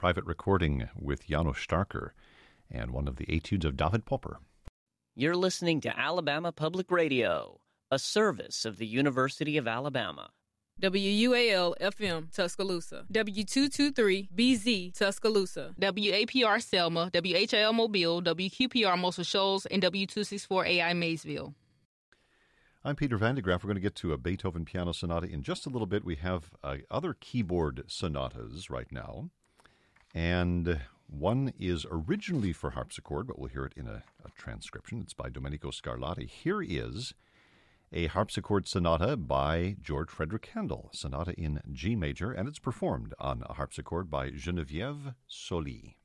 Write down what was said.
private recording with Janos Starker and one of the etudes of David Popper. You're listening to Alabama Public Radio, a service of the University of Alabama. WUAL-FM, Tuscaloosa. W223-BZ, Tuscaloosa. WAPR Selma, WHIL Mobile, WQPR Muscle Shoals, and W264AI Maysville. I'm Peter Van de Graaf. We're going to get to a Beethoven piano sonata in just a little bit. We have other keyboard sonatas right now, and one is originally for harpsichord, but we'll hear it in a transcription. It's by Domenico Scarlatti. Here is a harpsichord sonata by George Frederick Handel, sonata in G major, and it's performed on a harpsichord by Geneviève Soli.